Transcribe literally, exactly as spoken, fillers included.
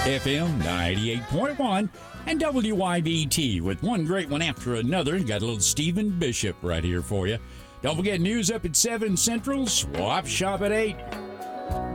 F M ninety-eight point one, and W I B T with one great one after another. Got a little Stephen Bishop right here for you. Don't forget news up at seven Central, Swap Shop at eight.